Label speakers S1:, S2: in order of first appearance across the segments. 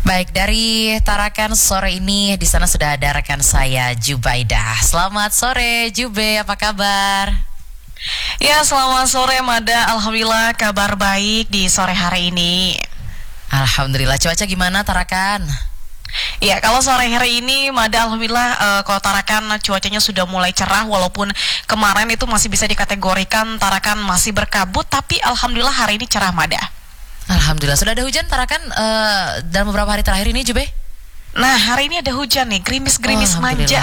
S1: Baik, dari Tarakan sore ini di sana sudah ada rekan saya Jubaidah. Selamat sore Jube, apa kabar?
S2: Ya, selamat sore Mada. Alhamdulillah kabar baik di sore hari ini.
S1: Alhamdulillah, cuaca gimana Tarakan?
S2: Ya, kalau sore hari ini Mada, alhamdulillah kalau Tarakan cuacanya sudah mulai cerah. Walaupun kemarin itu masih bisa dikategorikan Tarakan masih berkabut, tapi alhamdulillah hari ini cerah Mada.
S1: Alhamdulillah, sudah ada hujan Tarakan dalam beberapa hari terakhir ini Jube?
S2: Nah, hari ini ada hujan nih, gerimis-gerimis manja.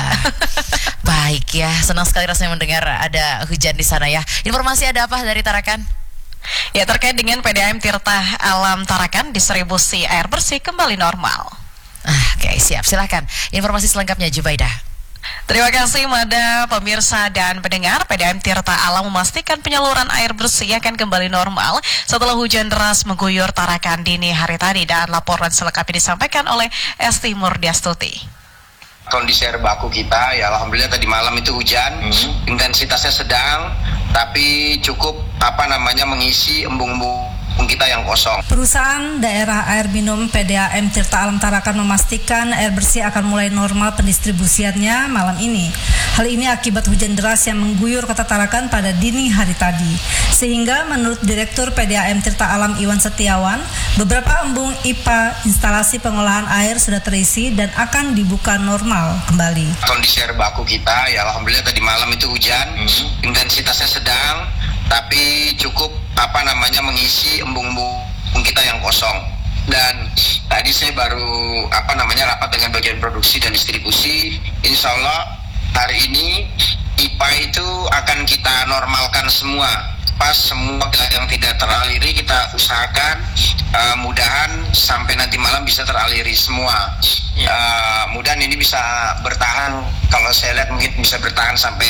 S1: Baik ya, senang sekali rasanya mendengar ada hujan di sana ya. Informasi ada apa dari Tarakan?
S2: Ya, terkait dengan PDAM Tirta Alam Tarakan, distribusi air bersih kembali normal.
S1: Oke, siap, silakan. Informasi selengkapnya Jubaidah.
S2: Terima kasih Mada, pemirsa dan pendengar. PDAM Tirta Alam memastikan penyaluran air bersih akan kembali normal setelah hujan deras mengguyur Tarakan dini hari tadi, dan laporan selengkapnya disampaikan oleh Esti Murdiastuti.
S3: Kondisi air baku kita, ya alhamdulillah tadi malam itu hujan, intensitasnya sedang, tapi cukup mengisi embung-embung kita yang kosong.
S4: Perusahaan daerah air minum PDAM Tirta Alam Tarakan memastikan air bersih akan mulai normal pendistribusiannya malam ini. Hal ini akibat hujan deras yang mengguyur kota Tarakan pada dini hari tadi. Sehingga menurut Direktur PDAM Tirta Alam Iwan Setiawan, beberapa embung IPA instalasi pengolahan air sudah terisi dan akan dibuka normal kembali.
S3: Kondisi air baku kita, ya alhamdulillah tadi malam itu hujan, intensitasnya sedang, tapi cukup mengisi embung-embung kita yang kosong. Dan tadi saya baru rapat dengan bagian produksi dan distribusi. Insya Allah hari ini IPA itu akan kita normalkan semua. Pas semua yang tidak teraliri kita usahakan mudahan sampai nanti malam bisa teraliri semua. Mudahan ini bisa bertahan, kalau saya lihat mungkin bisa bertahan sampai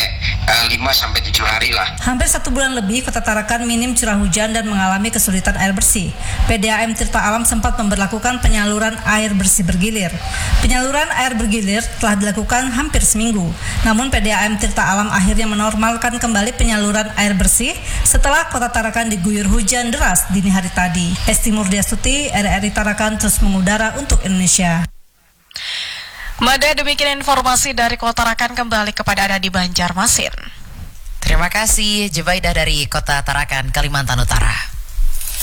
S3: 5-7 hari lah.
S4: Hampir 1 bulan lebih kota Tarakan minim curah hujan dan mengalami kesulitan air bersih. PDAM Tirta Alam sempat memberlakukan penyaluran air bersih bergilir. Penyaluran air bergilir telah dilakukan hampir seminggu. Namun PDAM Tirta Alam akhirnya menormalkan kembali penyaluran air bersih setelah kota Tarakan diguyur hujan deras dini hari tadi. Esti Murdiastuti, RRI Tarakan terus mengudara untuk Indonesia.
S2: Mada, demikian informasi dari kota Tarakan, kembali kepada Anda di Banjarmasin.
S1: Terima kasih Jubaidah dari kota Tarakan, Kalimantan Utara.